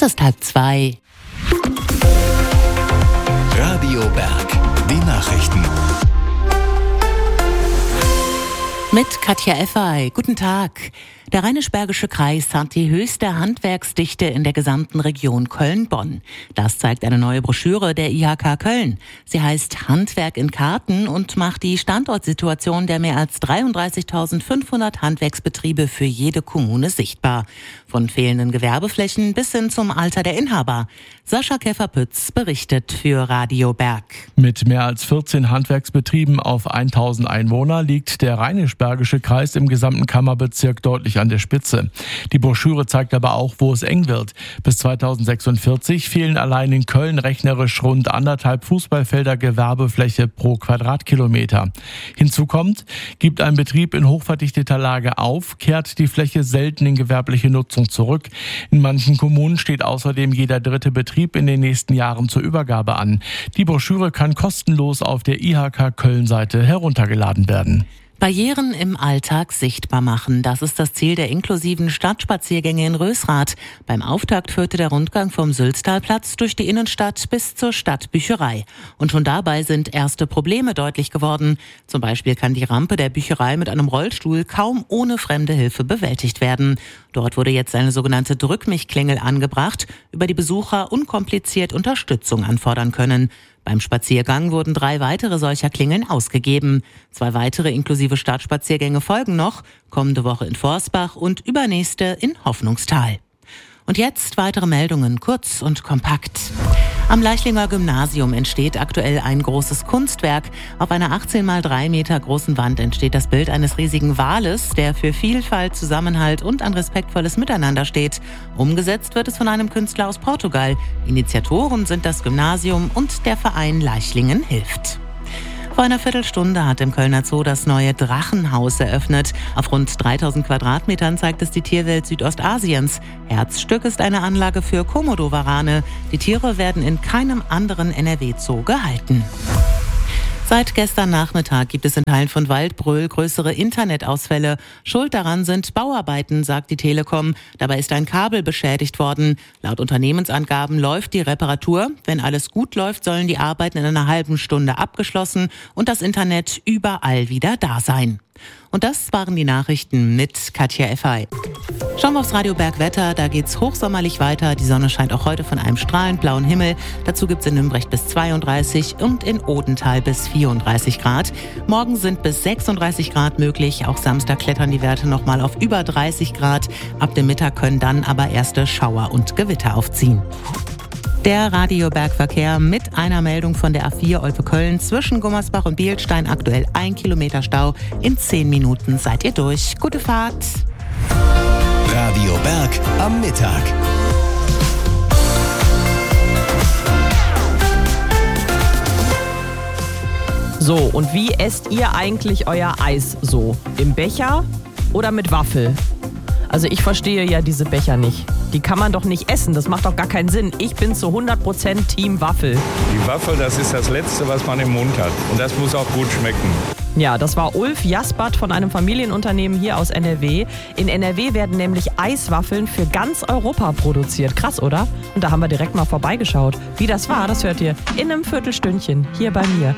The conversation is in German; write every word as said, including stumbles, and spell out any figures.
ist halb zwei. Radio Berg, die Nachrichten. Mit Katja Effay. Guten Tag. Der Rheinisch-Bergische Kreis hat die höchste Handwerksdichte in der gesamten Region Köln-Bonn. Das zeigt eine neue Broschüre der I H K Köln. Sie heißt Handwerk in Karten und macht die Standortsituation der mehr als dreiunddreißigtausendfünfhundert Handwerksbetriebe für jede Kommune sichtbar. Von fehlenden Gewerbeflächen bis hin zum Alter der Inhaber. Sascha Käfer-Pütz berichtet für Radio Berg. Mit mehr als vierzehn Handwerksbetrieben auf tausend Einwohner liegt der Rheinisch-Bergische Kreis im gesamten Kammerbezirk deutlich an der Spitze. Die Broschüre zeigt aber auch, wo es eng wird. Bis zweitausendsechsundvierzig fehlen allein in Köln rechnerisch rund anderthalb Fußballfelder Gewerbefläche pro Quadratkilometer. Hinzu kommt, gibt ein Betrieb in hochverdichteter Lage auf, kehrt die Fläche selten in gewerbliche Nutzung zurück. In manchen Kommunen steht außerdem jeder dritte Betrieb in den nächsten Jahren zur Übergabe an. Die Broschüre kann kostenlos auf der I H K Köln-Seite heruntergeladen werden. Barrieren im Alltag sichtbar machen. Das ist das Ziel der inklusiven Stadtspaziergänge in Rösrath. Beim Auftakt führte der Rundgang vom Sülztalplatz durch die Innenstadt bis zur Stadtbücherei. Und schon dabei sind erste Probleme deutlich geworden. Zum Beispiel kann die Rampe der Bücherei mit einem Rollstuhl kaum ohne fremde Hilfe bewältigt werden. Dort wurde jetzt eine sogenannte Drück-mich-Klingel angebracht, über die Besucher unkompliziert Unterstützung anfordern können. Beim Spaziergang wurden drei weitere solcher Klingeln ausgegeben. Zwei weitere inklusive Stadtspaziergänge folgen noch, kommende Woche in Forsbach und übernächste in Hoffnungstal. Und jetzt weitere Meldungen, kurz und kompakt. Am Leichlinger Gymnasium entsteht aktuell ein großes Kunstwerk. Auf einer achtzehn mal drei Meter großen Wand entsteht das Bild eines riesigen Wales, der für Vielfalt, Zusammenhalt und ein respektvolles Miteinander steht. Umgesetzt wird es von einem Künstler aus Portugal. Initiatoren sind das Gymnasium und der Verein Leichlingen hilft. Vor einer Viertelstunde hat im Kölner Zoo das neue Drachenhaus eröffnet. Auf rund dreitausend Quadratmetern zeigt es die Tierwelt Südostasiens. Herzstück ist eine Anlage für Komodowarane. Die Tiere werden in keinem anderen N R W-Zoo gehalten. Seit gestern Nachmittag gibt es in Teilen von Waldbröl größere Internetausfälle. Schuld daran sind Bauarbeiten, sagt die Telekom. Dabei ist ein Kabel beschädigt worden. Laut Unternehmensangaben läuft die Reparatur. Wenn alles gut läuft, sollen die Arbeiten in einer halben Stunde abgeschlossen und das Internet überall wieder da sein. Und das waren die Nachrichten mit Katja Effay. Schauen wir aufs Radio Berg Wetter, da geht's hochsommerlich weiter. Die Sonne scheint auch heute von einem strahlend blauen Himmel. Dazu gibt's in Nümbrecht bis zweiunddreißig und in Odenthal bis vierunddreißig Grad. Morgen sind bis sechsunddreißig Grad möglich. Auch Samstag klettern die Werte nochmal auf über dreißig Grad. Ab dem Mittag können dann aber erste Schauer und Gewitter aufziehen. Der Radiobergverkehr mit einer Meldung von der A vier Olpe-Köln zwischen Gummersbach und Bielstein. Aktuell ein Kilometer Stau. In zehn Minuten seid ihr durch. Gute Fahrt. Radio Berg am Mittag. So, und wie esst ihr eigentlich euer Eis so? Im Becher oder mit Waffel? Also ich verstehe ja diese Becher nicht. Die kann man doch nicht essen, das macht doch gar keinen Sinn. Ich bin zu hundert Prozent Team Waffel. Die Waffel, das ist das Letzte, was man im Mund hat. Und das muss auch gut schmecken. Ja, das war Ulf Jaspert von einem Familienunternehmen hier aus N R W. In N R W werden nämlich Eiswaffeln für ganz Europa produziert. Krass, oder? Und da haben wir direkt mal vorbeigeschaut. Wie das war, das hört ihr in einem Viertelstündchen hier bei mir.